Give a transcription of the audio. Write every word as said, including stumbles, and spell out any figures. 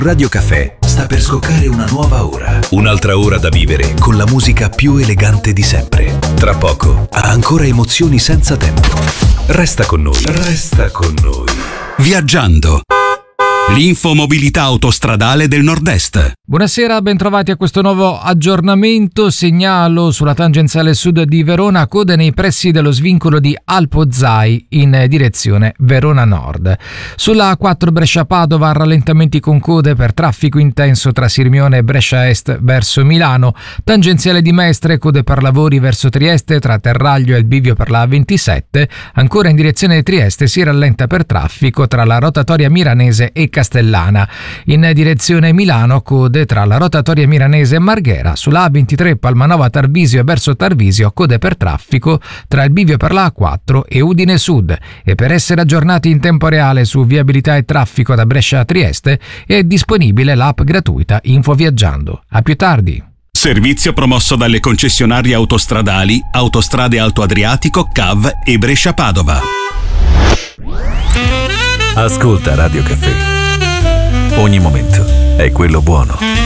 Radio Caffè sta per scoccare una nuova ora. Un'altra ora da vivere con la musica più elegante di sempre. Tra poco ha ancora emozioni senza tempo. Resta con noi. Resta con noi. Viaggiando. L'infomobilità autostradale del Nord-Est. Buonasera, bentrovati a questo nuovo aggiornamento. Segnalo sulla tangenziale sud di Verona code nei pressi dello svincolo di Alpozai in direzione Verona Nord. Sulla A quattro Brescia-Padova rallentamenti con code per traffico intenso tra Sirmione e Brescia Est verso Milano. Tangenziale di Mestre, code per lavori verso Trieste tra Terraglio e il bivio per la A ventisette. Ancora in direzione Trieste si rallenta per traffico tra la rotatoria milanese e Castellana. In direzione Milano code tra la rotatoria milanese e Marghera. Sulla A ventitré Palmanova Tarvisio e verso Tarvisio code per traffico tra il bivio per la A quattro e Udine Sud. E per essere aggiornati in tempo reale su viabilità e traffico da Brescia a Trieste è disponibile l'app gratuita Info Viaggiando. A più tardi. Servizio promosso dalle concessionarie autostradali Autostrade Alto Adriatico, C A V e Brescia Padova. Ascolta Radio Caffè. Ogni momento è quello buono.